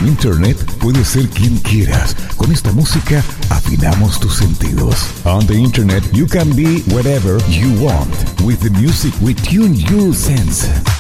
En Internet puedes ser quien quieras. Con esta música afinamos tus sentidos. On the Internet, you can be whatever you want. With the music we tune your sense.